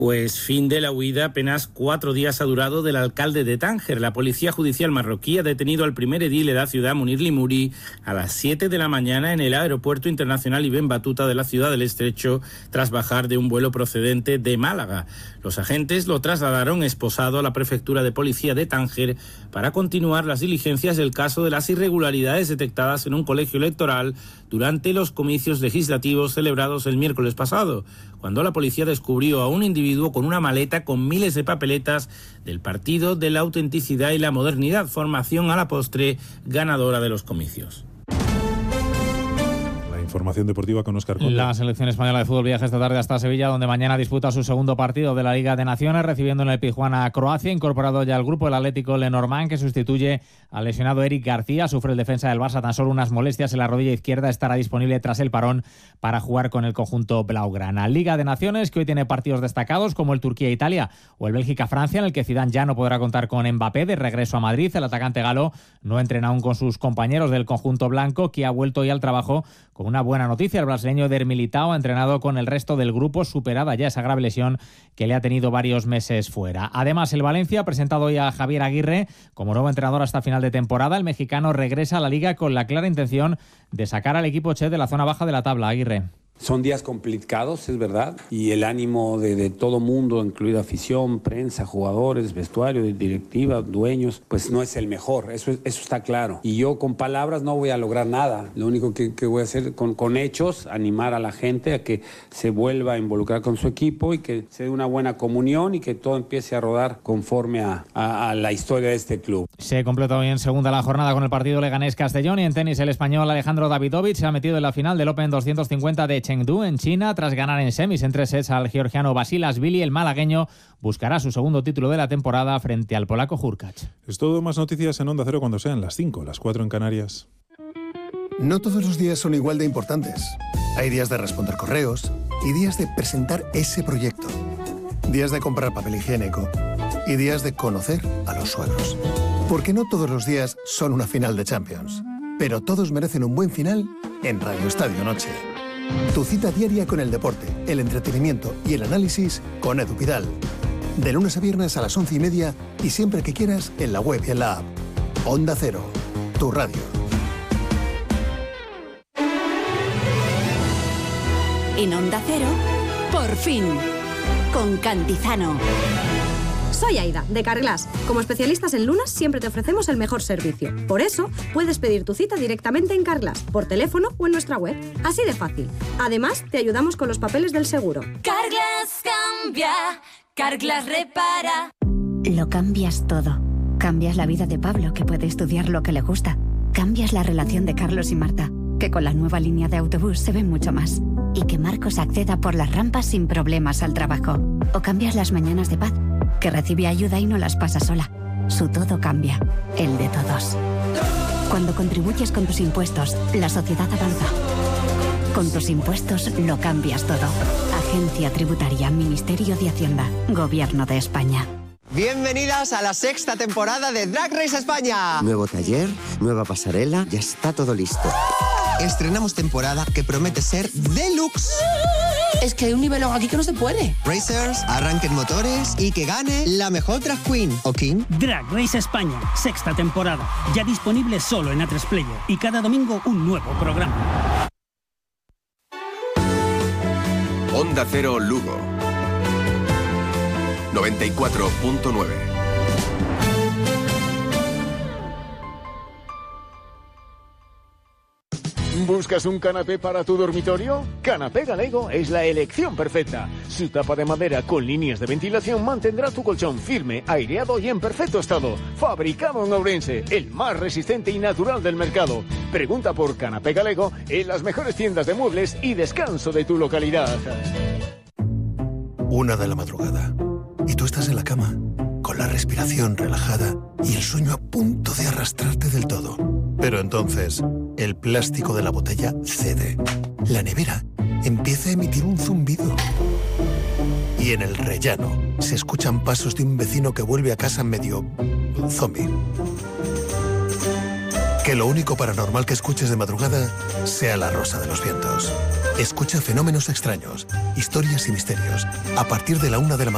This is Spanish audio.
Pues fin de la huida, apenas 4 días ha durado del alcalde de Tánger. La policía judicial marroquí ha detenido al primer edil de la ciudad, Munir Limuri, a las 7 de la mañana en el aeropuerto internacional Ibn Battuta de la ciudad del Estrecho, tras bajar de un vuelo procedente de Málaga. Los agentes lo trasladaron esposado a la prefectura de policía de Tánger para continuar las diligencias del caso de las irregularidades detectadas en un colegio electoral durante los comicios legislativos celebrados el miércoles pasado, cuando la policía descubrió a un individuo con una maleta con miles de papeletas del Partido de la Autenticidad y la Modernidad, formación a la postre ganadora de los comicios. Información deportiva con Óscar Conde. La selección española de fútbol viaja esta tarde hasta Sevilla, donde mañana disputa su segundo partido de la Liga de Naciones, recibiendo en el Pizjuán a Croacia, incorporado ya al grupo el Atlético Lenormand, que sustituye al lesionado Eric García. Sufre el defensa del Barça tan solo unas molestias en la rodilla izquierda, estará disponible tras el parón para jugar con el conjunto blaugrana. Liga de Naciones, que hoy tiene partidos destacados como el Turquía-Italia o el Bélgica-Francia, en el que Zidane ya no podrá contar con Mbappé de regreso a Madrid. El atacante galo no entrena aún con sus compañeros del conjunto blanco, que ha vuelto hoy al trabajo con una buena noticia. El brasileño Eder Militão ha entrenado con el resto del grupo, superada ya esa grave lesión que le ha tenido varios meses fuera. Además, el Valencia ha presentado hoy a Javier Aguirre como nuevo entrenador hasta final de temporada. El mexicano regresa a la Liga con la clara intención de sacar al equipo che de la zona baja de la tabla. Aguirre. Son días complicados, es verdad, y el ánimo de todo mundo, incluida afición, prensa, jugadores, vestuario, directiva, dueños, pues no es el mejor, eso está claro. Y yo con palabras no voy a lograr nada, lo único que voy a hacer con hechos, animar a la gente a que se vuelva a involucrar con su equipo y que se dé una buena comunión y que todo empiece a rodar conforme a la historia de este club. Se completa hoy en segunda la jornada con el partido Leganés-Castellón, y en tenis el español Alejandro Davidovich se ha metido en la final del Open 250 de Chengdu en China tras ganar en semis en 3 sets al georgiano Basilashvili. El malagueño buscará su segundo título de la temporada frente al polaco Hurkacz. Es todo, más noticias en Onda Cero cuando sean las 5, las 4 en Canarias. No todos los días son igual de importantes. Hay días de responder correos y días de presentar ese proyecto. Días de comprar papel higiénico y días de conocer a los suegros. Porque no todos los días son una final de Champions, pero todos merecen un buen final en Radio Estadio Noche. Tu cita diaria con el deporte, el entretenimiento y el análisis con Edu Pidal. De lunes a viernes a las 11:30 y siempre que quieras en la web y en la app. Onda Cero, tu radio. En Onda Cero, por fin, con Cantizano. Soy Aida, de Carglass. Como especialistas en lunas, siempre te ofrecemos el mejor servicio. Por eso, puedes pedir tu cita directamente en Carglass, por teléfono o en nuestra web. Así de fácil. Además, te ayudamos con los papeles del seguro. Carglass cambia, Carglass repara. Lo cambias todo. Cambias la vida de Pablo, que puede estudiar lo que le gusta. Cambias la relación de Carlos y Marta, que con la nueva línea de autobús se ven mucho más. Y que Marcos acceda por las rampas sin problemas al trabajo. O cambias las mañanas de Paz, que recibe ayuda y no las pasa sola. Su todo cambia, el de todos. Cuando contribuyes con tus impuestos, la sociedad avanza. Con tus impuestos lo cambias todo. Agencia Tributaria, Ministerio de Hacienda, Gobierno de España. Bienvenidas a la 6ª temporada de Drag Race España. Nuevo taller, nueva pasarela, ya está todo listo. Estrenamos temporada que promete ser deluxe. Es que hay un nivel aquí que no se puede. Racers, arranquen motores y que gane la mejor drag queen o king. Drag Race España, 6ª temporada. Ya disponible solo en A3 Player y cada domingo un nuevo programa. Onda Cero Lugo 94.9. ¿Buscas un canapé para tu dormitorio? Canapé Galego es la elección perfecta. Su tapa de madera con líneas de ventilación mantendrá tu colchón firme, aireado y en perfecto estado. Fabricado en Ourense, el más resistente y natural del mercado. Pregunta por Canapé Galego en las mejores tiendas de muebles y descanso de tu localidad. 1 de la madrugada. Y tú estás en la cama, con la respiración relajada y el sueño a punto de arrastrarte del todo. Pero entonces, el plástico de la botella cede. La nevera empieza a emitir un zumbido. Y en el rellano se escuchan pasos de un vecino que vuelve a casa medio zombie. Que lo único paranormal que escuches de madrugada sea la rosa de los vientos. Escucha Fenómenos Extraños, historias y misterios, a partir de la 1 de la madrugada.